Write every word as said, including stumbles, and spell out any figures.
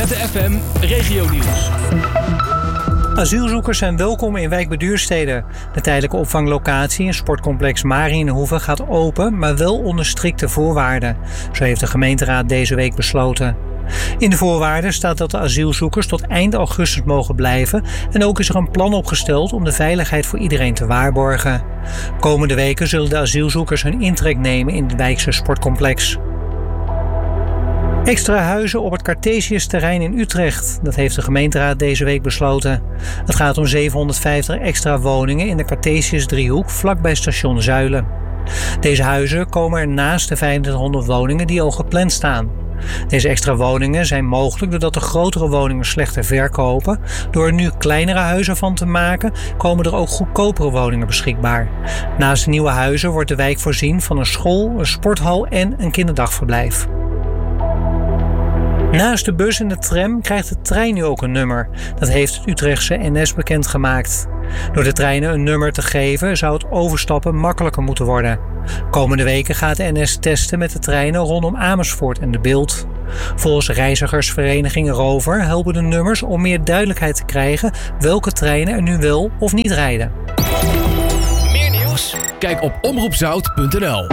Z F M Regio-nieuws. Asielzoekers zijn welkom in wijk Beduurstede. De tijdelijke opvanglocatie in sportcomplex Mariënhoeve gaat open, maar wel onder strikte voorwaarden. Zo heeft de gemeenteraad deze week besloten. In de voorwaarden staat dat de asielzoekers tot eind augustus mogen blijven en ook is er een plan opgesteld om de veiligheid voor iedereen te waarborgen. Komende weken zullen de asielzoekers hun intrek nemen in het wijkse sportcomplex. Extra huizen op het Cartesius-terrein in Utrecht. Dat heeft de gemeenteraad deze week besloten. Het gaat om zevenhonderdvijftig extra woningen in de Cartesius-driehoek vlakbij station Zuilen. Deze huizen komen er naast de vijfentwintighonderd woningen die al gepland staan. Deze extra woningen zijn mogelijk doordat de grotere woningen slechter verkopen. Door er nu kleinere huizen van te maken, komen er ook goedkopere woningen beschikbaar. Naast de nieuwe huizen wordt de wijk voorzien van een school, een sporthal en een kinderdagverblijf. Naast de bus en de tram krijgt de trein nu ook een nummer. Dat heeft het Utrechtse N S bekendgemaakt. Door de treinen een nummer te geven zou het overstappen makkelijker moeten worden. Komende weken gaat de N S testen met de treinen rondom Amersfoort en De Bilt. Volgens reizigersvereniging Rover helpen de nummers om meer duidelijkheid te krijgen welke treinen er nu wel of niet rijden. Meer nieuws? Kijk op omroep zout punt n l.